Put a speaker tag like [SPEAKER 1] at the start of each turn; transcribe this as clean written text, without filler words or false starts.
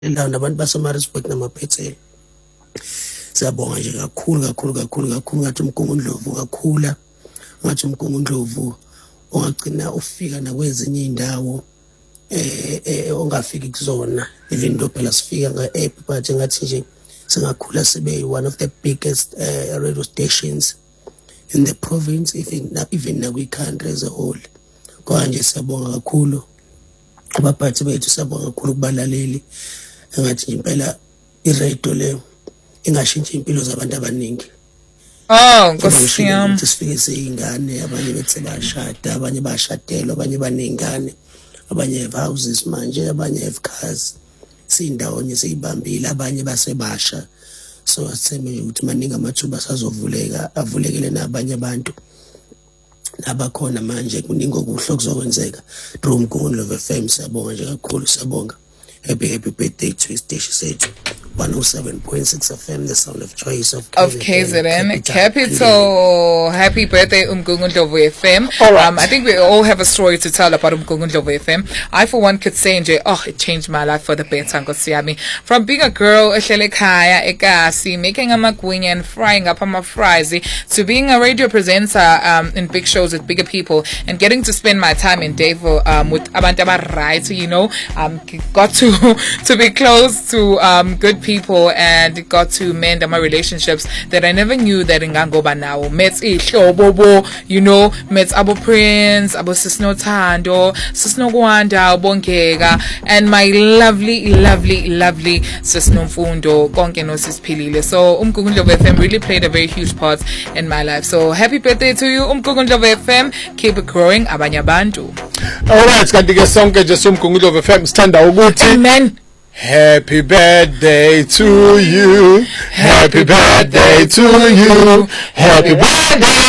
[SPEAKER 1] la nabantu baseMaritzburg namaphethelo. Siyabonga nje kakhulu ngathi uMgungundlovu kakhula ngathi uMgungundlovu ongagcina ufika nakwezinye indawo ongafiki kuzona even though phela sifika nga-app but ngathi nje singakhula sibe one of the biggest radio stations in the province even nakwi-country as a whole. Konje siyabonga kakhulu abaphathi bethu, siyabonga kakhulu kubalaleli. Engathi impela iradio le ingashintshi impilo zabantu abaningi.
[SPEAKER 2] Oh, Nkosi yami.
[SPEAKER 1] Sifike seyingane, abanye bethe bashada, abanye bashadelwa, abanye banengane, abanye have houses manje, abanye have cars. Sindawonye seyibambile, abanye basebasha. So asithembe ukuthi maningi amathuba asazovuleka, avulekele nabanye abantu nabakhona manje, kuningi okuhle okuzokwenzeka through uMgungundlovu FM. Siyabonga nje kakhulu, siyabonga. Happy birthday to station sethu 107.6 FM, the sound of choice of
[SPEAKER 2] KZN Capital. Happy birthday, Umgungundlovu FM.
[SPEAKER 1] Right.
[SPEAKER 2] I think we all have a story to tell about Umgungundlovu FM. I, for one, could say, it changed my life for the better. Nkosi yami. From being a girl, ehlele ekhaya, ekasi, making amagwinya and frying up my fries, to being a radio presenter in big shows with bigger people, and getting to spend my time in Deville with abantu abaRight, got to be close to good people, and got to mend my relationships that I never knew that ingangoba now. Met ihlobo, met abo Prince, abo Sisnothando, Sisnogwanda, Bonkega, and my lovely Sisnomfundo, Konke no Sispilile. So Umgungundlovu FM really played a very huge part in my life. So happy birthday to you, Umgungundlovu FM. Keep it growing, abanye abantu.
[SPEAKER 3] Alright, kanti ke sonke nje soMgungundlovu FM sithanda ukuthi
[SPEAKER 2] amen.
[SPEAKER 3] Happy birthday to you. Happy birthday to you. Happy birthday